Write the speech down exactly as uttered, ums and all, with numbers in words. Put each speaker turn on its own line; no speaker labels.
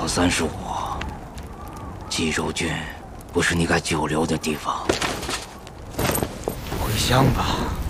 长三十五，冀州郡不是你该久留的地方，回乡吧。